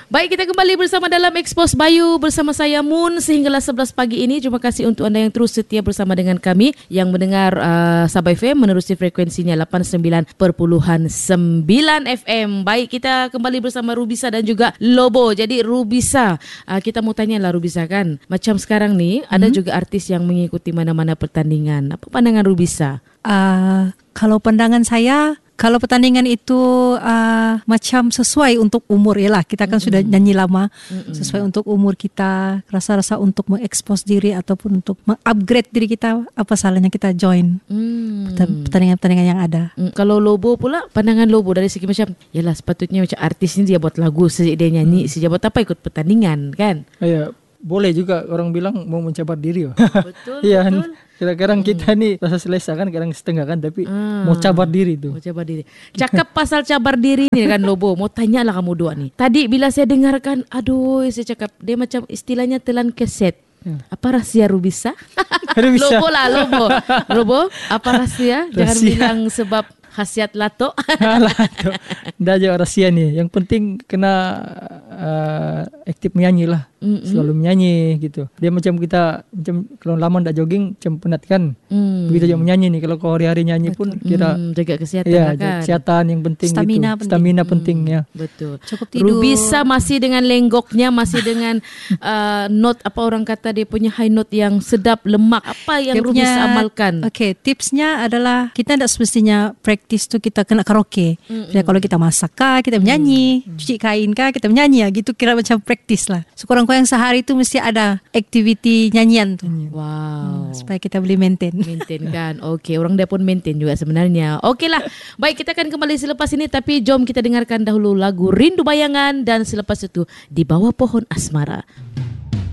Baik, kita kembali bersama dalam Expose Bayu bersama saya Moon sehinggalah 11 pagi ini. Terima kasih untuk anda yang terus setia bersama dengan kami yang mendengar Sabah FM menerusi frekuensinya 89.9 FM. Baik, kita kembali bersama Rubisa dan juga Lobo. Jadi Rubisa, kita mau tanya lah Rubisa kan. Macam sekarang ni ada juga artis yang mengikuti mana-mana pertandingan. Apa pandangan Rubisa? Kalau pandangan saya, kalau pertandingan itu macam sesuai untuk umur, yalah kita kan sudah nyanyi lama, sesuai untuk umur kita, rasa-rasa untuk mengekspos diri ataupun untuk mengupgrade diri kita, apa salahnya kita join pertandingan-pertandingan yang ada. Kalau Lobo pula, pandangan Lobo dari segi macam, yalah sepatutnya macam artis ni dia buat lagu, sejak dia nyanyi, sejak buat apa ikut pertandingan kan? Ya, boleh juga orang bilang mau mencabar diri. Betul, ya, betul. Kadang-kadang kita ni rasa selesa kan, kadang setengah kan, tapi mau cabar diri tu. Mau cabar diri. Cakap pasal cabar diri ni kan Lobo, mau tanya lah kamu dua ni. Tadi bila saya dengarkan, aduh saya cakap, dia macam istilahnya telan keset. Apa rahsia Rubisa? Rubisa. Lobo lah, Lobo. Lobo, apa rahsia? Jangan bilang sebab khasiat lato. Lato. Dah je rahsia ni. Yang penting kena aktif menyanyi lah. Selalu menyanyi gitu. Dia macam kita, macam kalau lama tak jogging, macam penat kan. Begitu juga menyanyi ni. Kalau kau hari-hari nyanyi pun kira jaga kesihatan ya, lah kan. kesihatan yang penting. Stamina gitu. penting. Stamina penting ya. Betul. Cukup tidur. Rubisa masih dengan lenggoknya, masih dengan note, apa orang kata, dia punya high note yang sedap, lemak. Apa yang Rubisa amalkan? Okay, tipsnya adalah kita tidak semestinya praktis tu kita kena karaoke. Jadi kalau kita masak kah, kita menyanyi, cuci kain kah, kita menyanyi. Gitu kira macam praktis lah. Sekurang-kurang sehari tu mesti ada aktiviti nyanyian tu. Wow. Supaya kita boleh maintain. Maintain kan. Okey, orang dia pun maintain juga sebenarnya. Okeylah. Baik, kita akan kembali selepas ini, tapi jom kita dengarkan dahulu lagu Rindu Bayangan dan selepas itu Di Bawah Pohon Asmara.